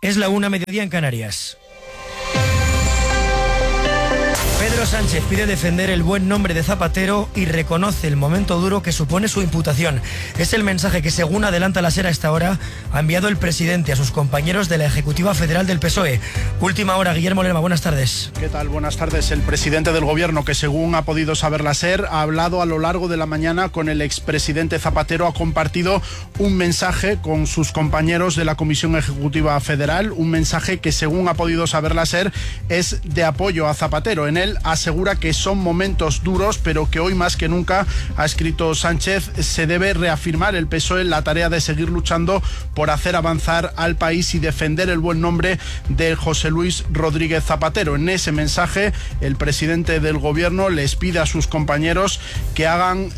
Es la 1:00, mediodía en Canarias. Pedro Sánchez pide defender el buen nombre de Zapatero y reconoce el momento duro que supone su imputación. Es el mensaje que, según adelanta la SER a esta hora, ha enviado el presidente a sus compañeros de la Ejecutiva Federal del PSOE. Última hora, Guillermo Lerma, buenas tardes. ¿Qué tal? Buenas tardes. El presidente del Gobierno, que según ha podido saber la SER, ha hablado a lo largo de la mañana con el expresidente Zapatero, ha compartido un mensaje con sus compañeros de la Comisión Ejecutiva Federal, un mensaje que, según ha podido saber la SER, es de apoyo a Zapatero. En él asegura que son momentos duros, pero que hoy más que nunca, ha escrito Sánchez, se debe reafirmar el PSOE en la tarea de seguir luchando por hacer avanzar al país y defender el buen nombre de José Luis Rodríguez Zapatero. En ese mensaje, el presidente del Gobierno les pide a sus compañeros que hagan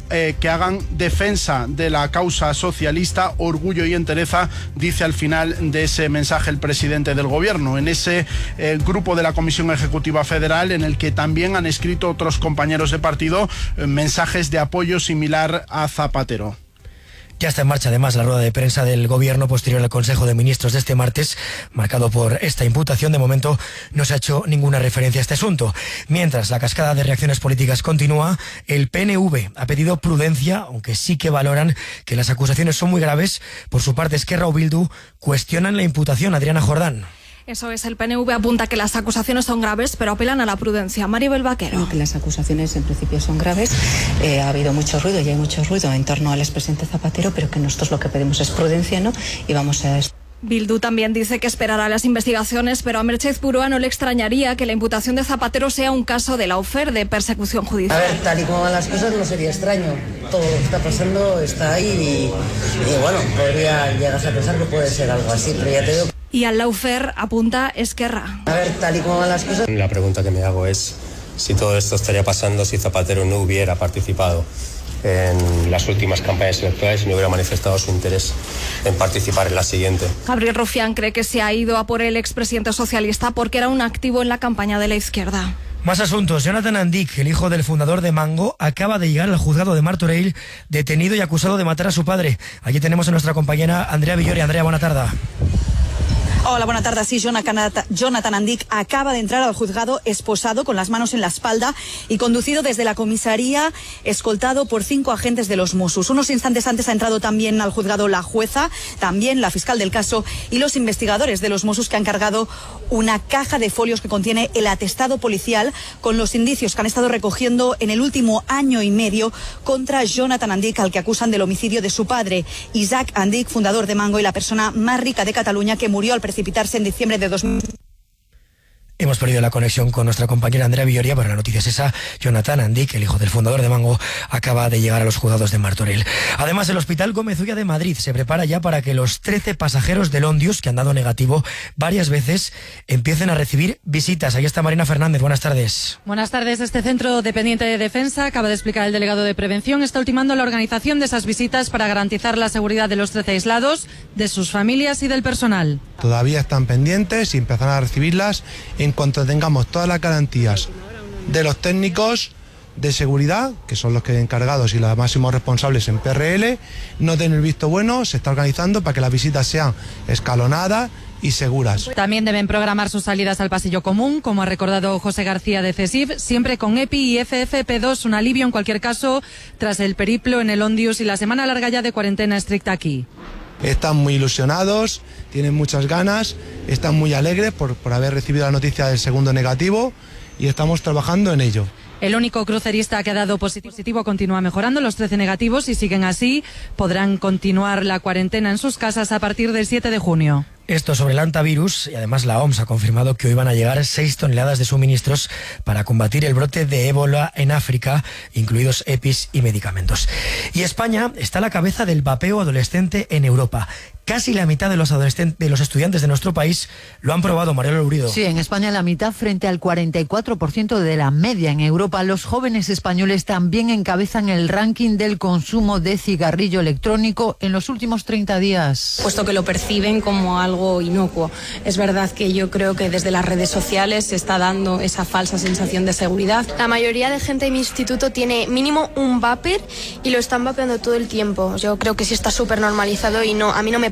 defensa de la causa socialista, orgullo y entereza, dice al final de ese mensaje el presidente del Gobierno. En ese grupo de la Comisión Ejecutiva Federal, en el que también han escrito otros compañeros de partido mensajes de apoyo similar a Zapatero. Ya está en marcha además la rueda de prensa del Gobierno posterior al Consejo de Ministros de este martes, marcado por esta imputación. De momento no se ha hecho ninguna referencia a este asunto. Mientras la cascada de reacciones políticas continúa, el PNV ha pedido prudencia, aunque sí que valoran que las acusaciones son muy graves. Por su parte, Esquerra o Bildu cuestionan la imputación. Adriana Jordán. Eso es, el PNV apunta que las acusaciones son graves, pero apelan a la prudencia. Maribel Vaquero. Que las acusaciones en principio son graves, ha habido mucho ruido y hay mucho ruido en torno al expresidente Zapatero, pero que nosotros lo que pedimos es prudencia, ¿no? Y vamos a... Bildu también dice que esperará las investigaciones, pero a Merchez Purúa no le extrañaría que la imputación de Zapatero sea un caso de lawfare, de persecución judicial. A ver, tal y como van las cosas no sería extraño. Todo lo que está pasando está ahí y bueno, podría llegarse a pensar que puede ser algo así, pero ya te digo... Y al lawfare apunta Esquerra. A ver, tal y como van las cosas... La pregunta que me hago es si todo esto estaría pasando si Zapatero no hubiera participado en las últimas campañas electorales y no hubiera manifestado su interés en participar en la siguiente. Gabriel Rufián cree que se ha ido a por el expresidente socialista porque era un activo en la campaña de la izquierda. Más asuntos. Jonathan Andic, el hijo del fundador de Mango, acaba de llegar al juzgado de Martorell, detenido y acusado de matar a su padre. Allí tenemos a nuestra compañera Andrea Villori. Andrea, buena tarde. Hola, buena tarde. Sí, Jonathan Andic acaba de entrar al juzgado esposado, con las manos en la espalda y conducido desde la comisaría, escoltado por 5 agentes de los Mossos. Unos instantes antes ha entrado también al juzgado la jueza, también la fiscal del caso y los investigadores de los Mossos, que han cargado una caja de folios que contiene el atestado policial con los indicios que han estado recogiendo en el último año y medio contra Jonathan Andic, al que acusan del homicidio de su padre, Isaac Andic, fundador de Mango y la persona más rica de Cataluña, que murió al precipitarse en diciembre de 2000. Hemos perdido la conexión con nuestra compañera Andrea Villoria, pero la noticia es esa. Jonathan Andic, el hijo del fundador de Mango, acaba de llegar a los juzgados de Martorell. Además, el Hospital Gómez Ulla de Madrid se prepara ya para que los 13 pasajeros del Ondius, que han dado negativo varias veces, empiecen a recibir visitas. Ahí está Marina Fernández. Buenas tardes. Buenas tardes. Este centro dependiente de defensa, acaba de explicar el delegado de prevención, está ultimando la organización de esas visitas para garantizar la seguridad de los 13 aislados, de sus familias y del personal. Todavía están pendientes y empezarán a recibirlas en cuanto tengamos todas las garantías de los técnicos de seguridad, que son los que encargados y los máximos responsables en PRL, no den el visto bueno. Se está organizando para que las visitas sean escalonadas y seguras. También deben programar sus salidas al pasillo común, como ha recordado José García de CESIF, siempre con EPI y FFP2, un alivio en cualquier caso tras el periplo en el Ondius y la semana larga ya de cuarentena estricta aquí. Están muy ilusionados, tienen muchas ganas, están muy alegres por haber recibido la noticia del segundo negativo y estamos trabajando en ello. El único crucerista que ha dado positivo continúa mejorando. Los 13 negativos, si siguen así, podrán continuar la cuarentena en sus casas a partir del 7 de junio. Esto sobre el hantavirus, y además la OMS ha confirmado que hoy van a llegar 6 toneladas de suministros para combatir el brote de ébola en África, incluidos EPIs y medicamentos. Y España está a la cabeza del vapeo adolescente en Europa. Casi la mitad de los estudiantes de nuestro país lo han probado, Mariela Lurido. Sí, en España la mitad frente al 44% de la media en Europa. Los jóvenes españoles también encabezan el ranking del consumo de cigarrillo electrónico en los últimos 30 días. Puesto que lo perciben como algo inocuo. Es verdad que yo creo que desde las redes sociales se está dando esa falsa sensación de seguridad. La mayoría de gente de mi instituto tiene mínimo un vapor y lo están vapeando todo el tiempo. Yo creo que sí está súper normalizado y a mí no me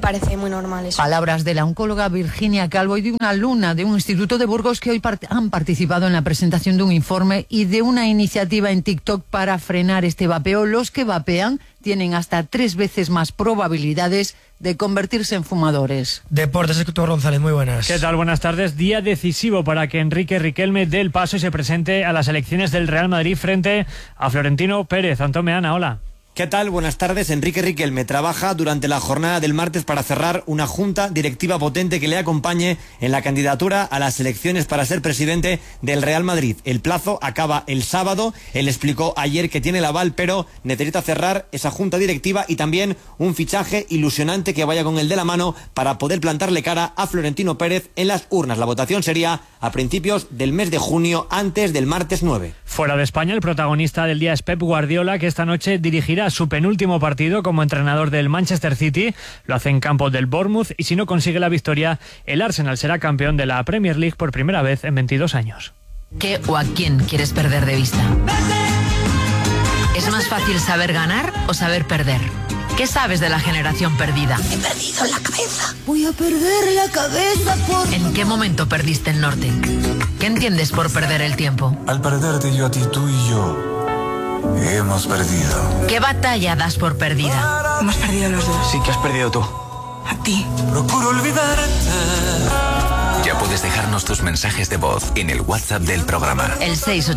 parece muy normal eso. Palabras de la oncóloga Virginia Calvo y de una alumna de un instituto de Burgos que hoy han participado en la presentación de un informe y de una iniciativa en TikTok para frenar este vapeo. Los que vapean tienen hasta 3 veces más probabilidades de convertirse en fumadores. Deportes, Héctor González, muy buenas. ¿Qué tal? Buenas tardes. Día decisivo para que Enrique Riquelme dé el paso y se presente a las elecciones del Real Madrid frente a Florentino Pérez. Antón Meana, hola. ¿Qué tal? Buenas tardes. Enrique Riquelme trabaja durante la jornada del martes para cerrar una junta directiva potente que le acompañe en la candidatura a las elecciones para ser presidente del Real Madrid. El plazo acaba el sábado. Él explicó ayer que tiene el aval, pero necesita cerrar esa junta directiva y también un fichaje ilusionante que vaya con el de la mano para poder plantarle cara a Florentino Pérez en las urnas. La votación sería a principios del mes de junio, antes del martes 9. Fuera de España, el protagonista del día es Pep Guardiola, que esta noche dirigirá su penúltimo partido como entrenador del Manchester City. Lo hace en campo del Bournemouth y si no consigue la victoria, el Arsenal será campeón de la Premier League por primera vez en 22 años. ¿Qué o a quién quieres perder de vista? ¿Es más fácil saber ganar o saber perder? ¿Qué sabes de la generación perdida? He perdido la cabeza. Voy a perder la cabeza por... ¿En qué momento perdiste el norte? ¿Qué entiendes por perder el tiempo? Al perderte yo a ti, tú y yo hemos perdido. ¿Qué batalla das por perdida? Hemos perdido los dos. Sí, que has perdido tú. A ti. Procuro olvidarte. Ya puedes dejarnos tus mensajes de voz en el WhatsApp del programa. El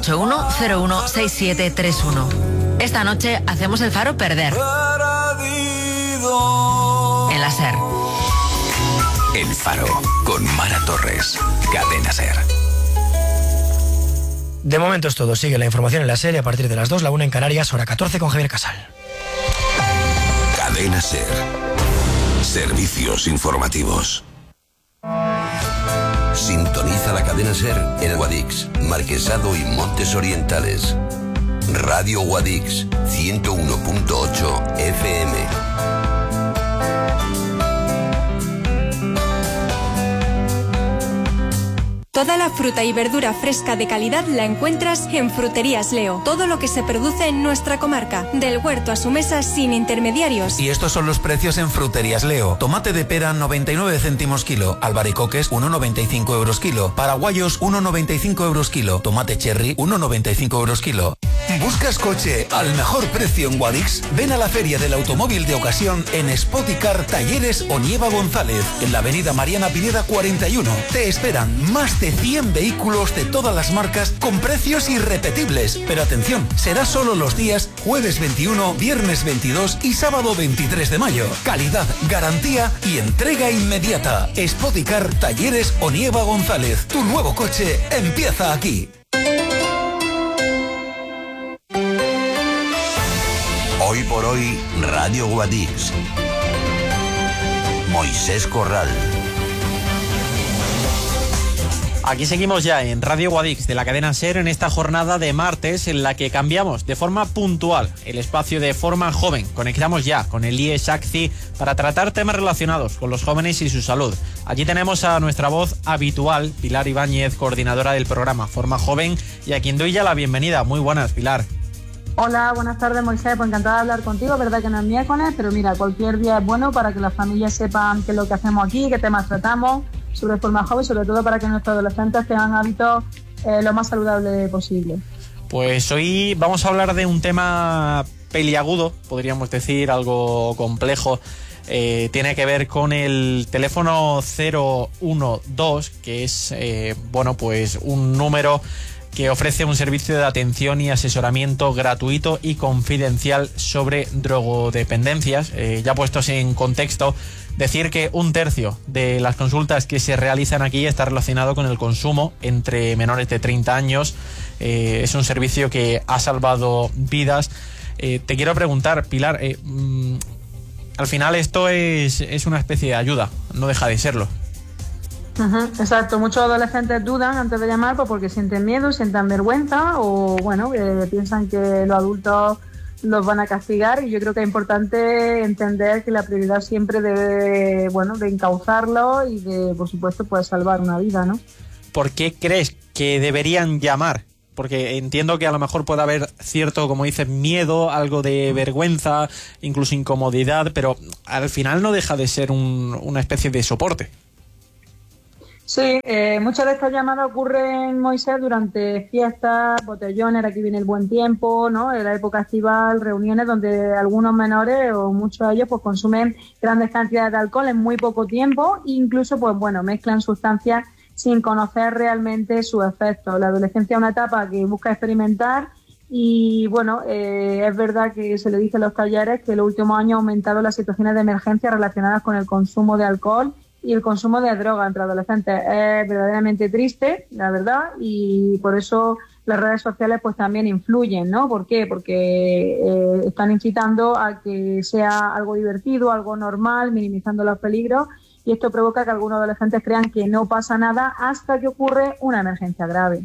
681-016731. Esta noche hacemos el Faro Perder. En la SER. El Faro, con Mara Torres. Cadena SER. De momento es todo. Sigue la información en la SER a partir de las 2, la 1 en Canarias, hora 14 con Javier Casal. Cadena SER. Servicios informativos. Sintoniza la cadena SER en Guadix, Marquesado y Montes Orientales. Radio Guadix, 101.8 FM. Toda la fruta y verdura fresca de calidad la encuentras en Fruterías Leo. Todo lo que se produce en nuestra comarca, del huerto a su mesa sin intermediarios. Y estos son los precios en Fruterías Leo. Tomate de pera 99 céntimos kilo, albaricoques 1,95 euros kilo, paraguayos 1,95 euros kilo, tomate cherry 1,95 euros kilo. ¿Buscas coche al mejor precio en Guadix? Ven a la Feria del Automóvil de Ocasión en Spoticar Talleres Onieva González, en la avenida Mariana Pineda 41. Te esperan más de 100 vehículos de todas las marcas con precios irrepetibles. Pero atención, será solo los días jueves 21, viernes 22 y sábado 23 de mayo. Calidad, garantía y entrega inmediata. Spoticar Talleres Onieva González. Tu nuevo coche empieza aquí. Hoy por hoy, Radio Guadix. Moisés Corral. Aquí seguimos ya en Radio Guadix de la cadena SER en esta jornada de martes en la que cambiamos de forma puntual el espacio de Forma Joven. Conectamos ya con el IES ACCI para tratar temas relacionados con los jóvenes y su salud. Allí tenemos a nuestra voz habitual, Pilar Ibáñez, coordinadora del programa Forma Joven, y a quien doy ya la bienvenida. Muy buenas, Pilar. Hola, buenas tardes, Moisés. Pues encantada de hablar contigo. Es verdad que no es miércoles, pero mira, cualquier día es bueno para que las familias sepan qué es lo que hacemos aquí, qué temas tratamos sobre Forma Joven, sobre todo para que nuestros adolescentes tengan hábitos lo más saludables posible. Pues hoy vamos a hablar de un tema peliagudo, podríamos decir, algo complejo. Tiene que ver con el teléfono 012, que es pues un número que ofrece un servicio de atención y asesoramiento gratuito y confidencial sobre drogodependencias. Ya puestos en contexto, decir que 1/3 de las consultas que se realizan aquí está relacionado con el consumo entre menores de 30 años. Es un servicio que ha salvado vidas. Te quiero preguntar, Pilar, al final esto es una especie de ayuda, no deja de serlo. Exacto, muchos adolescentes dudan antes de llamar porque sienten miedo, sienten vergüenza o piensan que los adultos los van a castigar, y yo creo que es importante entender que la prioridad siempre debe de encauzarlo y de, por supuesto, salvar una vida, ¿no? ¿Por qué crees que deberían llamar Porque entiendo que a lo mejor puede haber cierto, como dices, miedo, algo de vergüenza, incluso incomodidad, pero al final no deja de ser una especie de soporte. Sí, muchas de estas llamadas ocurren, Moisés, durante fiestas, botellones, aquí viene el buen tiempo, ¿no? En la época estival, reuniones donde algunos menores o muchos de ellos pues consumen grandes cantidades de alcohol en muy poco tiempo e incluso pues bueno, mezclan sustancias sin conocer realmente sus efectos. La adolescencia es una etapa que busca experimentar y bueno, es verdad que se le dice en los talleres que en los últimos años ha aumentado las situaciones de emergencia relacionadas con el consumo de alcohol y el consumo de droga entre adolescentes. Es verdaderamente triste, la verdad, y por eso las redes sociales pues también influyen, ¿no? ¿Por qué? Porque están incitando a que sea algo divertido, algo normal, minimizando los peligros, y esto provoca que algunos adolescentes crean que no pasa nada hasta que ocurre una emergencia grave.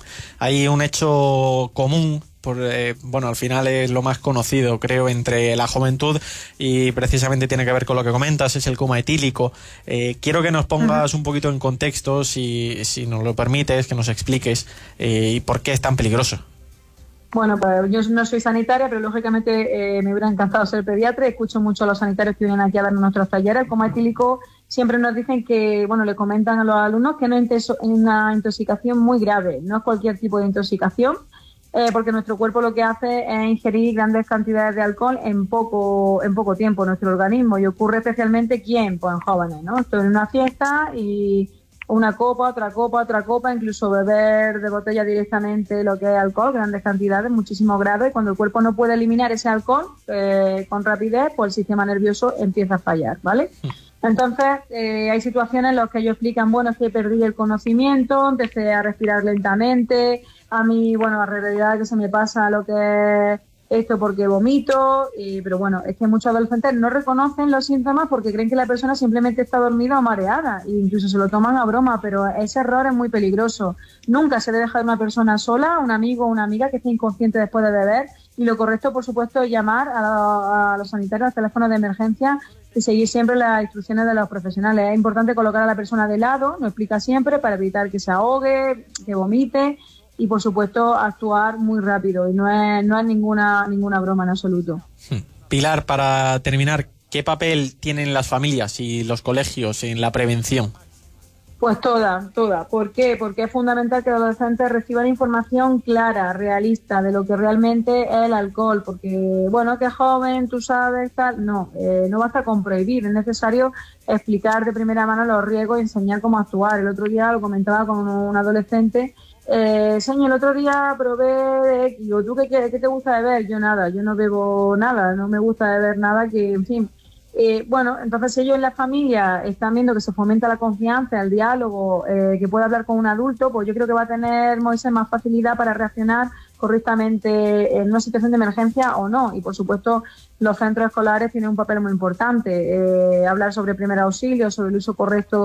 Hay un hecho común, bueno, al final es lo más conocido, creo, entre la juventud y precisamente tiene que ver con lo que comentas, es el coma etílico. Quiero que nos pongas un poquito en contexto, si nos lo permites, que nos expliques y por qué es tan peligroso. Bueno, pues yo no soy sanitaria, pero lógicamente me hubiera encantado ser pediatra. Escucho mucho a los sanitarios que vienen aquí a darnos nuestros talleres. El coma etílico siempre nos dicen que, bueno, le comentan a los alumnos que no es una intoxicación muy grave, no es cualquier tipo de intoxicación, porque nuestro cuerpo lo que hace es ingerir grandes cantidades de alcohol en poco tiempo en nuestro organismo, y ocurre especialmente ¿quién? Pues en jóvenes, ¿no? Estoy en una fiesta y una copa, otra copa, incluso beber de botella directamente lo que es alcohol, grandes cantidades, muchísimos grados, y cuando el cuerpo no puede eliminar ese alcohol con rapidez, pues el sistema nervioso empieza a fallar, ¿vale? Entonces, hay situaciones en las que ellos explican, bueno, es que perdí el conocimiento, empecé a respirar lentamente, a mí, bueno, la realidad es que se me pasa lo que es esto porque vomito, pero bueno, es que muchos adolescentes no reconocen los síntomas porque creen que la persona simplemente está dormida o mareada, e incluso se lo toman a broma, pero ese error es muy peligroso. Nunca se debe dejar una persona sola, un amigo o una amiga que esté inconsciente después de beber, y lo correcto, por supuesto, es llamar a los sanitarios, al teléfono de emergencia, y seguir siempre las instrucciones de los profesionales. Es importante colocar a la persona de lado, lo explica siempre, para evitar que se ahogue, que vomite, y por supuesto actuar muy rápido, y no es ninguna broma en absoluto. Pilar, para terminar, ¿qué papel tienen las familias y los colegios en la prevención? Pues toda. ¿Por qué? Porque es fundamental que los adolescentes reciban información clara, realista, de lo que realmente es el alcohol, porque, bueno, que es joven, tú sabes, tal, no basta con prohibir, es necesario explicar de primera mano los riesgos y enseñar cómo actuar. El otro día lo comentaba con un adolescente, señor, el otro día probé, digo, ¿tú qué te gusta beber? Yo nada, yo no bebo nada, no me gusta beber nada, que, en fin. Bueno, entonces ellos en la familia están viendo que se fomenta la confianza, el diálogo, que puede hablar con un adulto, pues yo creo que va a tener Moisés más facilidad para reaccionar correctamente en una situación de emergencia o no. Y por supuesto los centros escolares tienen un papel muy importante, hablar sobre primer auxilio, sobre el uso correcto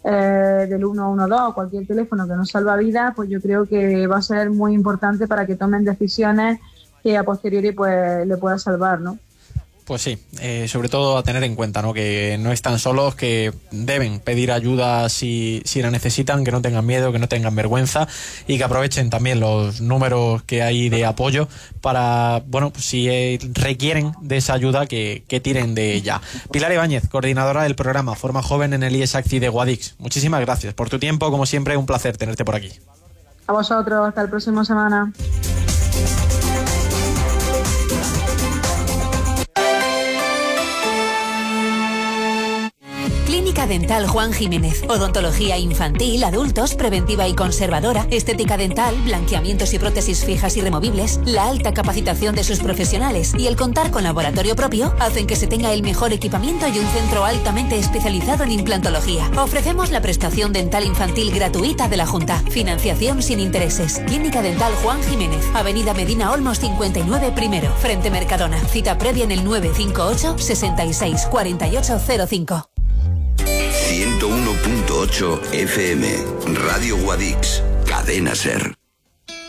del 112, cualquier teléfono que nos salva vidas, pues yo creo que va a ser muy importante para que tomen decisiones que a posteriori pues le puedan salvar, ¿no? Pues sí, sobre todo a tener en cuenta, ¿no? Que no están solos, que deben pedir ayuda si la necesitan, que no tengan miedo, que no tengan vergüenza, y que aprovechen también los números que hay de apoyo para, bueno, pues si requieren de esa ayuda, que tiren de ella. Pilar Ibáñez, coordinadora del programa Forma Joven en el IES ACCI de Guadix. Muchísimas gracias por tu tiempo, como siempre, un placer tenerte por aquí. A vosotros, hasta el próximo semana. Clínica Dental Juan Jiménez. Odontología infantil, adultos, preventiva y conservadora, estética dental, blanqueamientos y prótesis fijas y removibles. La alta capacitación de sus profesionales y el contar con laboratorio propio hacen que se tenga el mejor equipamiento y un centro altamente especializado en implantología. Ofrecemos la prestación dental infantil gratuita de la Junta. Financiación sin intereses. Clínica Dental Juan Jiménez. Avenida Medina Olmos 59 primero, frente Mercadona. Cita previa en el 958 66 4805. 101.8 FM, Radio Guadix, Cadena Ser.